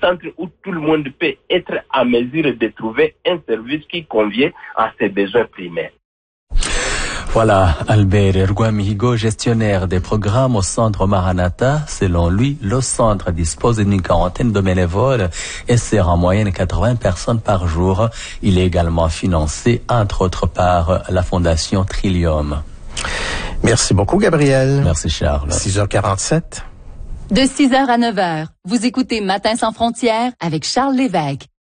centre où tout le monde peut être à mesure de trouver un service qui convient à ses besoins primaires. Voilà, Albert Erguamihigo, gestionnaire des programmes au centre Maranatha. Selon lui, le centre dispose d'une quarantaine de bénévoles et sert en moyenne 80 personnes par jour. Il est également financé, entre autres, par la Fondation Trillium. Merci beaucoup, Gabriel. Merci, Charles. 6h47. De 6h à 9h, vous écoutez Matin sans frontières avec Charles Lévesque.